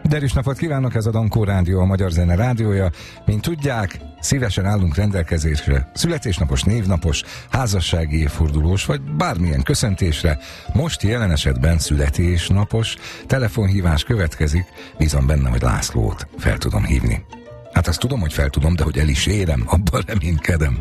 Derűs napot kívánok, ez a Dankó Rádió, a Magyar Zene rádiója. Mint tudják, szívesen állunk rendelkezésre születésnapos, névnapos, házassági évfordulós, vagy bármilyen köszöntésre. Most jelen esetben születésnapos telefonhívás következik. Bízom benne, hogy Lászlót fel tudom hívni. Hát azt tudom, hogy fel tudom, de hogy el is érem, abban reménykedem.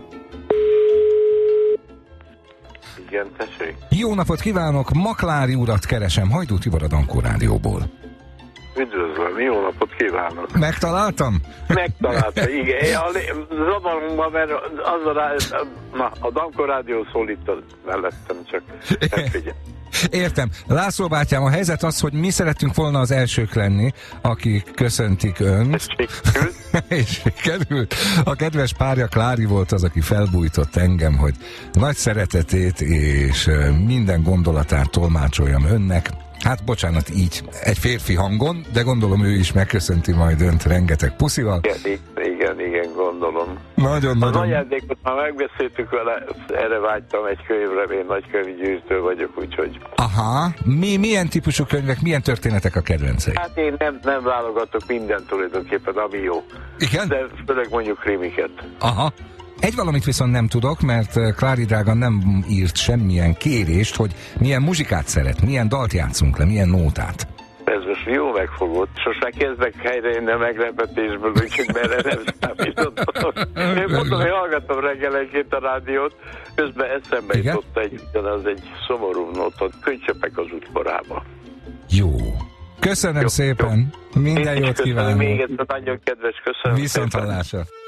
Igen, tessék. Jó napot kívánok, Maklári urat keresem, Hajdú Tibor a Dankó Rádióból. Üdvözlöm, jó napot kívánok. Megtaláltam? Megtalálta, igen. Zavaromban, mert a Dankó Rádió szól itt mellettem, csak nem figyelj. Értem. László bátyám, a helyzet az, hogy mi szerettünk volna az elsők lenni, akik köszöntik önt. És sikerült. A kedves párja Klári volt az, aki felbújtott engem, hogy nagy szeretetét és minden gondolatát tolmácsoljam önnek. Hát bocsánat, így egy férfi hangon, de gondolom ő is megköszönti majd önt rengeteg puszival. Igen, gondolom. Nagyon. Az ajándékot már megbeszéltük vele, erre vágytam egy könyvre, én nagy könyvgyűjtő vagyok, úgyhogy... Aha, milyen típusú könyvek, milyen történetek a kedvencei? Hát én nem válogatok mindent tulajdonképpen, ami jó. Igen? De főleg mondjuk krimiket. Aha. Egy valamit viszont nem tudok, mert Klári drága nem írt semmilyen kérést, hogy milyen muzsikát szeret, milyen dalt játszunk le, milyen nótát. Ez most jó megfogott. Sosem kezdek helyre a meglepetésből, úgyhogy merre nem számítottam. Én mondom, hogy hallgatom reggelenként a rádiót, közben eszembe jutott egy szomorú nótot, Könycsöpek az udvarába. Jó. Köszönöm szépen. Minden jót kívánok. Még egyszer nagyon kedves, köszönöm. Viszonthallásra.